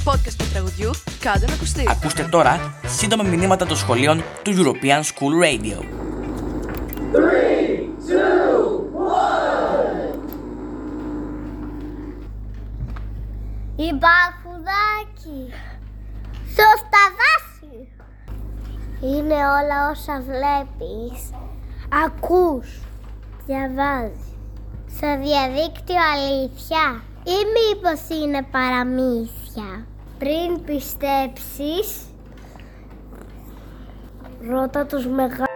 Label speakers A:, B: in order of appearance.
A: podcast του τραγουδιού, κάντε να ακουστεί.
B: Ακούστε τώρα σύντομα μηνύματα των σχολείων του European School Radio.
C: 3, 2, 1.
D: Η Μπαχουδάκη στο σταδάσι. Είναι όλα όσα βλέπεις, ακούς, διαβάζεις. Στο διαδίκτυο αλήθεια ή μήπως είναι παραμύθια? Πριν πιστέψεις, ρώτα τους μεγάλους.